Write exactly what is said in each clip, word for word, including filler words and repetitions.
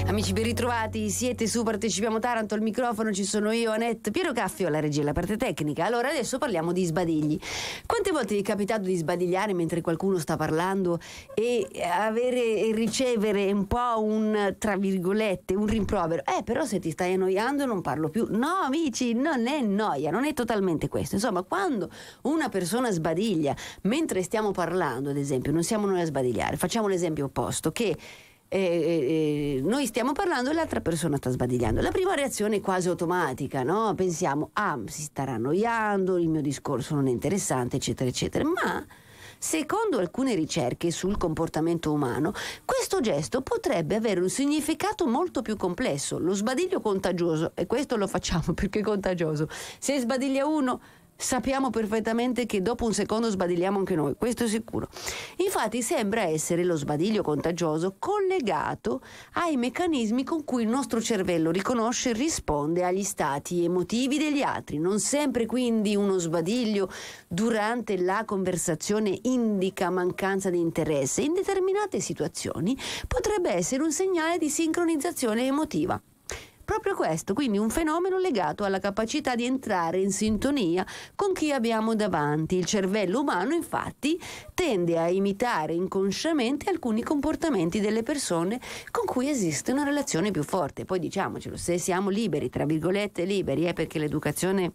Amici, ben ritrovati, siete su Partecipiamo Taranto, al microfono ci sono io, Annette, Piero Caffio alla regia, la parte tecnica. Allora adesso parliamo di sbadigli. Quante volte vi è capitato di sbadigliare mentre qualcuno sta parlando e avere e ricevere un po' un, tra virgolette, un rimprovero? Eh, però se ti stai annoiando non parlo più. No, amici, non è noia, non è totalmente questo. Insomma, quando una persona sbadiglia mentre stiamo parlando, ad esempio, non siamo noi a sbadigliare, facciamo l'esempio opposto, che Eh, eh, noi stiamo parlando e l'altra persona sta sbadigliando. La prima reazione è quasi automatica, no? Pensiamo, ah, si starà annoiando, il mio discorso non è interessante, eccetera, eccetera. Ma secondo alcune ricerche sul comportamento umano, questo gesto potrebbe avere un significato molto più complesso. Lo sbadiglio contagioso, e questo lo facciamo perché è contagioso. Se sbadiglia uno, sappiamo perfettamente che dopo un secondo sbadigliamo anche noi, questo è sicuro. Infatti sembra essere lo sbadiglio contagioso collegato ai meccanismi con cui il nostro cervello riconosce e risponde agli stati emotivi degli altri. Non sempre quindi uno sbadiglio durante la conversazione indica mancanza di interesse. In determinate situazioni potrebbe essere un segnale di sincronizzazione emotiva. Proprio questo, quindi un fenomeno legato alla capacità di entrare in sintonia con chi abbiamo davanti. Il cervello umano, infatti, tende a imitare inconsciamente alcuni comportamenti delle persone con cui esiste una relazione più forte. Poi diciamocelo, se siamo liberi, tra virgolette liberi, è perché l'educazione,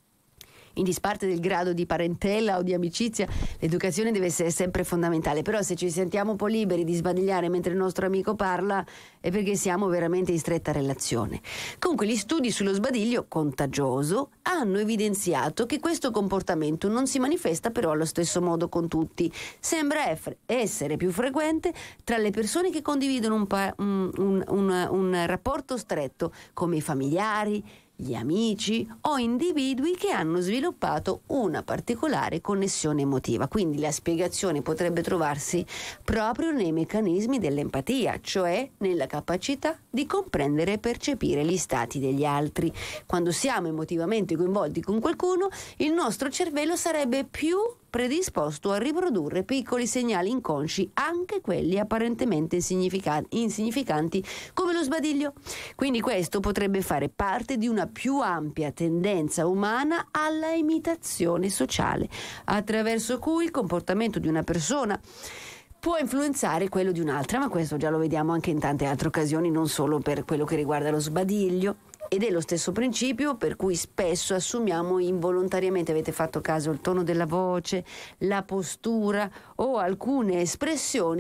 in disparte del grado di parentela o di amicizia, l'educazione deve essere sempre fondamentale. Però se ci sentiamo un po' liberi di sbadigliare mentre il nostro amico parla, è perché siamo veramente in stretta relazione. Comunque gli studi sullo sbadiglio contagioso hanno evidenziato che questo comportamento non si manifesta però allo stesso modo con tutti. Sembra essere più frequente tra le persone che condividono un, pa- un, un, un, un rapporto stretto, come i familiari, gli amici o individui che hanno sviluppato una particolare connessione emotiva. Quindi la spiegazione potrebbe trovarsi proprio nei meccanismi dell'empatia, cioè nella capacità di comprendere e percepire gli stati degli altri. Quando siamo emotivamente coinvolti con qualcuno, il nostro cervello sarebbe più predisposto a riprodurre piccoli segnali inconsci, anche quelli apparentemente insignifica- insignificanti come lo sbadiglio. Quindi questo potrebbe fare parte di una più ampia tendenza umana alla imitazione sociale, attraverso cui il comportamento di una persona può influenzare quello di un'altra, ma questo già lo vediamo anche in tante altre occasioni, non solo per quello che riguarda lo sbadiglio. Ed è lo stesso principio per cui spesso assumiamo involontariamente, avete fatto caso, il tono della voce, la postura o alcune espressioni